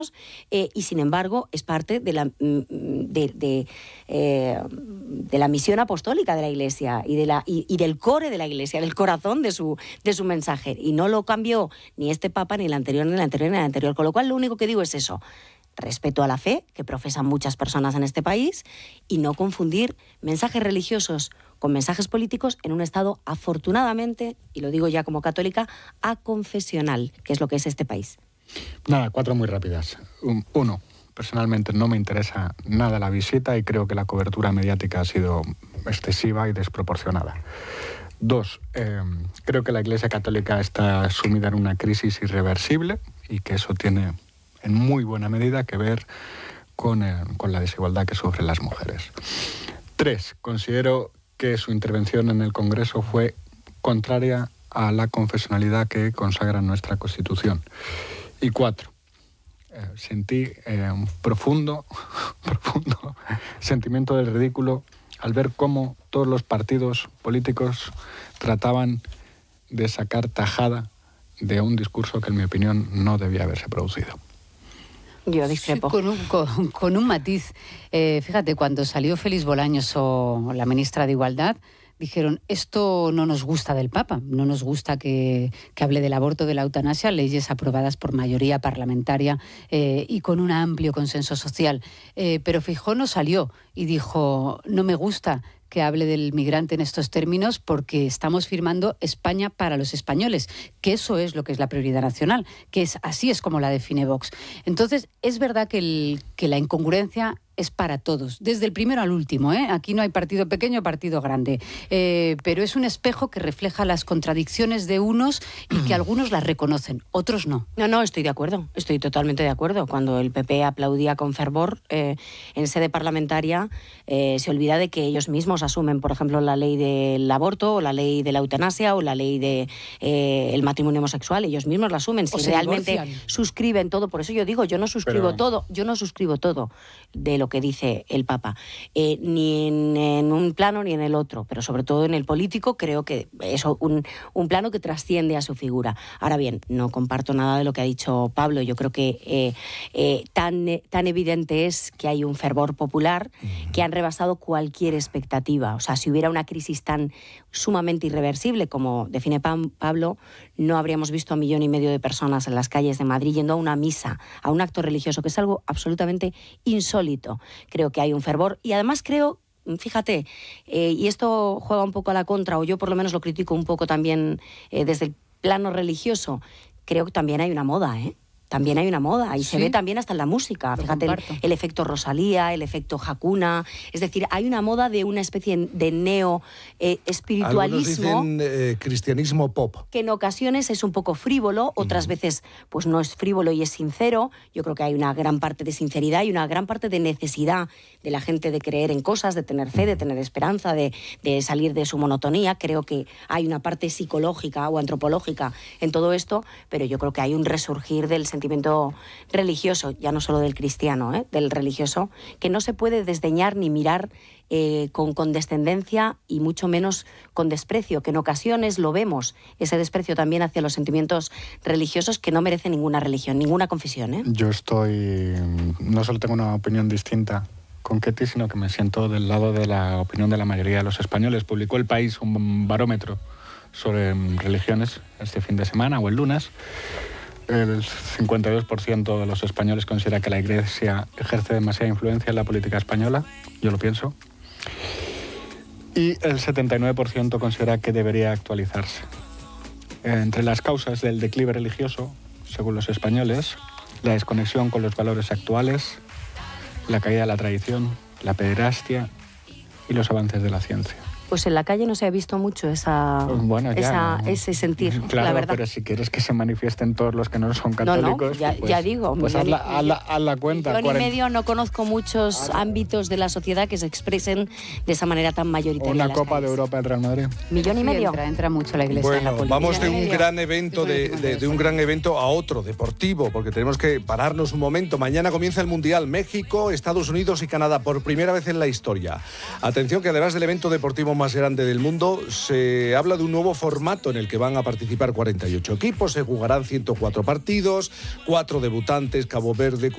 y sin embargo es parte de la misión apostólica de la Iglesia y del core de la Iglesia, del corazón de su mensaje. Y no lo cambió ni este Papa, ni el anterior, ni el anterior, ni el anterior. Con lo cual lo único que digo es eso: respeto a la fe que profesan muchas personas en este país y no confundir mensajes religiosos con mensajes políticos en un Estado, afortunadamente, y lo digo ya como católica, aconfesional, que es lo que es este país. Nada, 4 muy rápidas. 1, personalmente no me interesa nada la visita y creo que la cobertura mediática ha sido excesiva y desproporcionada. 2, creo que la Iglesia Católica está sumida en una crisis irreversible y que eso tiene en muy buena medida que ver con la desigualdad que sufren las mujeres. 3, considero que su intervención en el Congreso fue contraria a la confesionalidad que consagra nuestra Constitución. Y 4, sentí un profundo sentimiento de ridículo al ver cómo todos los partidos políticos trataban de sacar tajada de un discurso que, en mi opinión, no debía haberse producido. Yo discrepo. Con un matiz. Fíjate, cuando salió Félix Bolaños o la ministra de Igualdad, dijeron: esto no nos gusta del Papa, no nos gusta que hable del aborto, de la eutanasia, leyes aprobadas por mayoría parlamentaria y con un amplio consenso social. Pero Feijóo no salió y dijo: no me gusta que hable del migrante en estos términos porque estamos firmando España para los españoles, que eso es lo que es la prioridad nacional, que así es como la define Vox. Entonces, es verdad que la incongruencia es para todos, desde el primero al último, ¿eh? Aquí no hay partido pequeño, partido grande, pero es un espejo que refleja las contradicciones de unos y que algunos las reconocen, otros no. No, estoy de acuerdo, estoy totalmente de acuerdo. Cuando el PP aplaudía con fervor en sede parlamentaria, se olvida de que ellos mismos asumen, por ejemplo, la ley del aborto, o la ley de la eutanasia, o la ley del matrimonio homosexual. Ellos mismos la asumen. Si realmente suscriben todo, por eso yo digo, yo no suscribo todo de lo que dice el Papa, ni en un plano ni en el otro, pero sobre todo en el político creo que es un plano que trasciende a su figura. Ahora bien, no comparto nada de lo que ha dicho Pablo. Yo creo que tan evidente es que hay un fervor popular que han rebasado cualquier expectativa. O sea, si hubiera una crisis tan sumamente irreversible como define Pablo, no habríamos visto a 1,5 millones de personas en las calles de Madrid yendo a una misa, a un acto religioso, que es algo absolutamente insólito. Creo que hay un fervor y además creo, fíjate, y esto juega un poco a la contra, o yo por lo menos lo critico un poco también desde el plano religioso, creo que también hay una moda, También hay una moda y se ve también hasta en la música. Fíjate el efecto Rosalía, el efecto Hakuna. Es decir, hay una moda de una especie de neo-espiritualismo. Algunos dicen cristianismo pop. Que en ocasiones es un poco frívolo, otras veces pues no es frívolo y es sincero. Yo creo que hay una gran parte de sinceridad y una gran parte de necesidad de la gente de creer en cosas, de tener fe, de tener esperanza, de salir de su monotonía. Creo que hay una parte psicológica o antropológica en todo esto, pero yo creo que hay un resurgir del sentimiento religioso, ya no solo del cristiano, del religioso, que no se puede desdeñar ni mirar con condescendencia y mucho menos con desprecio, que en ocasiones lo vemos, ese desprecio también hacia los sentimientos religiosos que no merece ninguna religión, ninguna confesión. Yo no solo tengo una opinión distinta con Ketty, sino que me siento del lado de la opinión de la mayoría de los españoles. Publicó El País un barómetro sobre religiones este fin de semana o el lunes. El 52% de los españoles considera que la Iglesia ejerce demasiada influencia en la política española, yo lo pienso, y el 79% considera que debería actualizarse. Entre las causas del declive religioso, según los españoles, la desconexión con los valores actuales, la caída de la tradición, la pederastia y los avances de la ciencia. Pues en la calle no se ha visto mucho ese sentir, claro, la verdad. Pero si quieres que se manifiesten todos los que no son católicos... ya digo. Pues haz la cuenta. 1,5 millones no conozco muchos ámbitos de la sociedad que se expresen de esa manera tan mayoritaria. Una Copa de Europa del Real Madrid. 1,5 millones. Entra mucho la Iglesia en la política. Vamos de un gran evento, de un gran evento a otro, deportivo, porque tenemos que pararnos un momento. Mañana comienza el Mundial. México, Estados Unidos y Canadá, por primera vez en la historia. Atención, que además del evento deportivo más grande del mundo, se habla de un nuevo formato en el que van a participar 48 equipos, se jugarán 104 partidos, 4 debutantes, Cabo Verde,